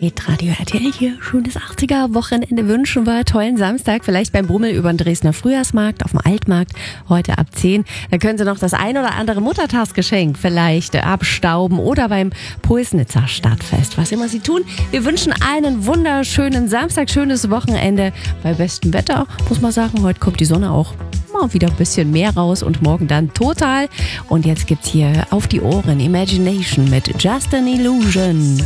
Radio RTL hier. Schönes 80er-Wochenende wünschen wir. Tollen Samstag, vielleicht beim Brummel über den Dresdner Frühjahrsmarkt, auf dem Altmarkt, heute ab 10. Da können Sie noch das ein oder andere Muttertagsgeschenk vielleicht abstauben oder beim Pulsnitzer Stadtfest. Was immer Sie tun, wir wünschen einen wunderschönen Samstag, schönes Wochenende. Bei bestem Wetter, muss man sagen, heute kommt die Sonne auch mal wieder ein bisschen mehr raus und morgen dann total. Und jetzt gibt's hier auf die Ohren Imagination mit Just an Illusion.